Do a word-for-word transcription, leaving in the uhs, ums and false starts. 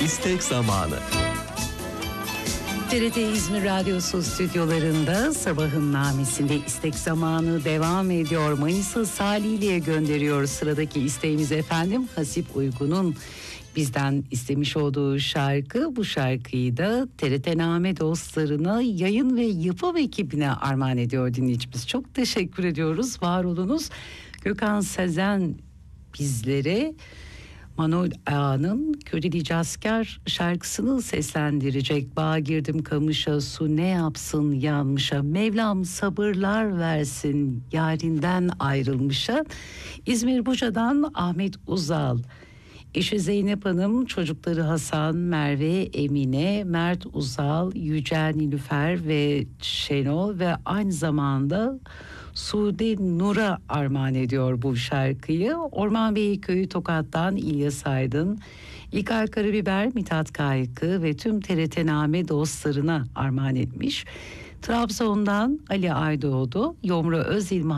İstek zamanı. T R T İzmir Radyosu stüdyolarında sabahın namesinde istek zamanı devam ediyor. Manisa Salihli'ye gönderiyoruz sıradaki isteğimiz efendim. Hasip Uygun'un bizden istemiş olduğu şarkı. Bu şarkıyı da T R T Name dostlarına, yayın ve yapım ekibine armağan ediyor dinleyicimiz. Çok teşekkür ediyoruz. Var olunuz. Gökhan Sezen bizlere Manuel Ağa'nın Körelici Asker şarkısını seslendirecek. Bağa girdim kamışa, su ne yapsın yanmışa, Mevlam sabırlar versin yarinden ayrılmışa. İzmir Buca'dan Ahmet Uzal, eşi Zeynep Hanım, çocukları Hasan, Merve, Emine, Mert Uzal, Yücel Nilüfer ve Şenol ve aynı zamanda Sude Nur'a armağan ediyor bu şarkıyı. Ormanbey Köyü Tokat'tan İlyas Aydın, İlkay Karabiber, Mithat Kaykı ve tüm T R T Name dostlarına armağan etmiş. Trabzon'dan Ali Aydoğdu, Yomra Özilmi